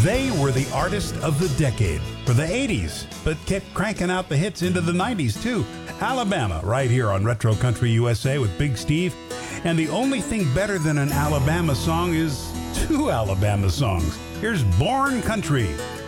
They were the artist of the decade for the 80s, but kept cranking out the hits into the 90s too. Alabama, right here on Retro Country USA with Big Steve. And the only thing better than an Alabama song is two Alabama songs. Here's Born Country